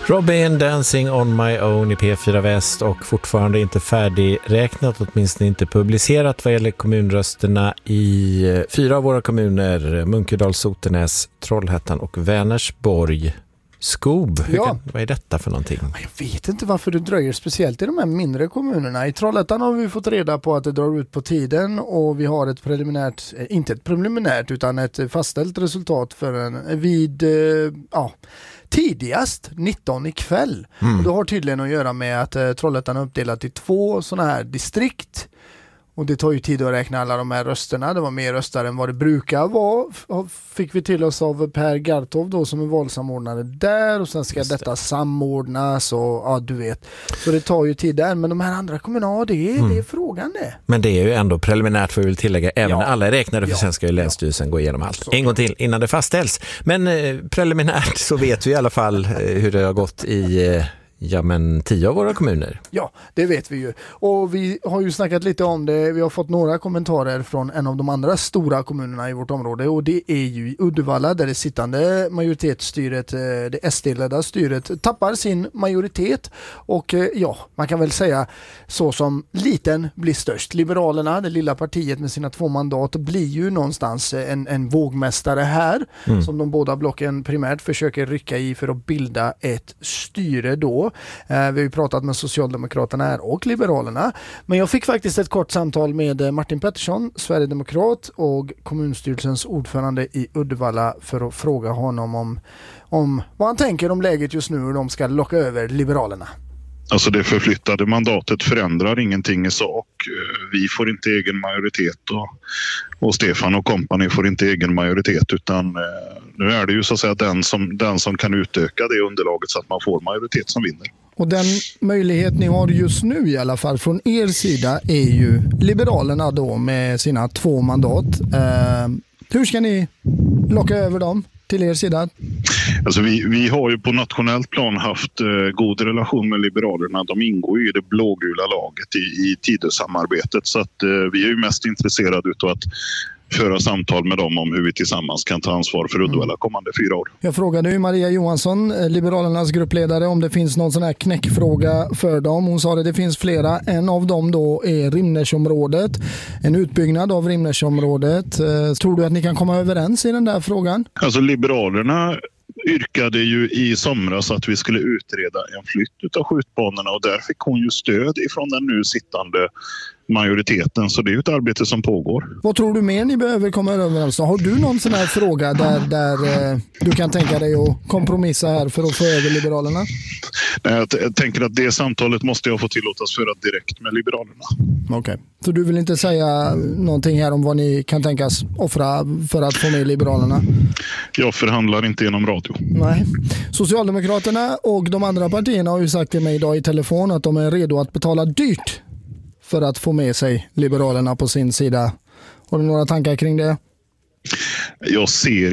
Robin, Dancing on my own i P4 Väst, och fortfarande inte färdigräknat, åtminstone inte publicerat vad gäller kommunrösterna i 4 av våra kommuner: Munkedal, Sotenäs, Trollhättan och Vänersborg. Skob, vad är detta för någonting? Jag vet inte varför det dröjer, speciellt i de här mindre kommunerna. I Trollhättan har vi fått reda på att det drar ut på tiden, och vi har ett preliminärt, inte ett preliminärt utan ett fastställt resultat för en vid tidigast 19 ikväll. Och det har tydligen att göra med att Trollhättan är uppdelat i 2 sådana här distrikt. Och det tar ju tid att räkna alla de här rösterna. Det var mer röster än vad det brukar vara. Fick vi till oss av Per Gartov då, som är valsamordnare där. Och sen ska detta samordnas och du vet. Så det tar ju tid där. Men de här andra kommunerna, det är frågan det. Men det är ju ändå preliminärt, får vi väl tillägga. Även alla är räknade, för sen ska ju Länsstyrelsen gå igenom allt. En gång till innan det fastställs. Men preliminärt så vet vi i alla fall hur det har gått i 10 av våra kommuner. Ja, det vet vi ju. Och vi har ju snackat lite om det. Vi har fått några kommentarer från en av de andra stora kommunerna i vårt område, och det är ju i Uddevalla, där det sittande majoritetsstyret, det SD-ledda styret, tappar sin majoritet. Och man kan väl säga så som liten blir störst. Liberalerna, det lilla partiet med sina 2 mandat, blir ju någonstans en vågmästare här, som de båda blocken primärt försöker rycka i för att bilda ett styre då. Vi har ju pratat med Socialdemokraterna här och Liberalerna. Men jag fick faktiskt ett kort samtal med Martin Pettersson, Sverigedemokrat och kommunstyrelsens ordförande i Uddevalla, för att fråga honom om vad han tänker om läget just nu och de ska locka över Liberalerna. Alltså det förflyttade mandatet förändrar ingenting i sak. Vi får inte egen majoritet och Stefan och kompani får inte egen majoritet, utan nu är det ju så att säga den som kan utöka det underlaget så att man får majoritet som vinner. Och den möjlighet ni har just nu i alla fall från er sida är ju Liberalerna då med sina 2 mandat. Hur ska ni locka över dem till er sida? Alltså vi har ju på nationellt plan haft god relation med Liberalerna. De ingår ju i det blågula laget i Tidösamarbetet, så att vi är ju mest intresserade av att föra samtal med dem om hur vi tillsammans kan ta ansvar för Uddevalla kommande 4 år. Jag frågade ju Maria Johansson, Liberalernas gruppledare, om det finns någon sån här knäckfråga för dem. Hon sa att det finns flera. En av dem då är Rimnersområdet. En utbyggnad av Rimnersområdet. Tror du att ni kan komma överens i den där frågan? Alltså Liberalerna yrkade ju i somras att vi skulle utreda en flytt av skjutbanorna, och där fick hon ju stöd ifrån den nu sittande majoriteten, så det är ju ett arbete som pågår. Vad tror du mer ni behöver komma överens om? Har du någon sån här fråga där du kan tänka dig att kompromissa här för att få över Liberalerna? Nej, jag tänker att det samtalet måste jag få tillåtas föra direkt med Liberalerna. Okej. Så du vill inte säga någonting här om vad ni kan tänkas offra för att få med Liberalerna? Jag förhandlar inte genom radio. Nej. Socialdemokraterna och de andra partierna har ju sagt till mig idag i telefon att de är redo att betala dyrt för att få med sig Liberalerna på sin sida. Har du några tankar kring det? Jag ser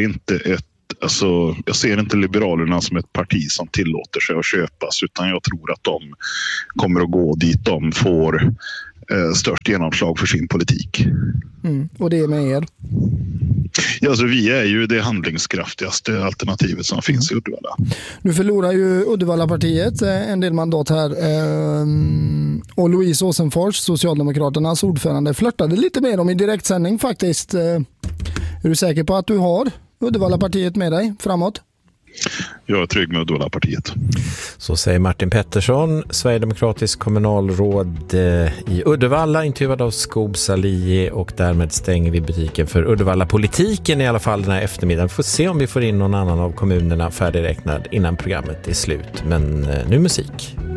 inte Liberalerna som ett parti som tillåter sig att köpas, utan jag tror att de kommer att gå dit de får störst genomslag för sin politik. Och det är med er? Ja, alltså vi är ju det handlingskraftigaste alternativet som finns i Uddevalla. Nu förlorar ju Uddevalla-partiet en del mandat här, och Louise Åsenfors, Socialdemokraternas ordförande, flörtade lite med dem i direktsändning faktiskt. Är du säker på att du har Uddevalla-partiet med dig framåt? Jag är trygg med Uddevalla-partiet. Så säger Martin Pettersson, Sverigedemokratisk kommunalråd i Uddevalla, intervjuad av Skob Salihi, och därmed stänger vi butiken för Uddevalla-politiken i alla fall den här eftermiddagen. Vi får se om vi får in någon annan av kommunerna färdigräknad innan programmet är slut. Men nu musik.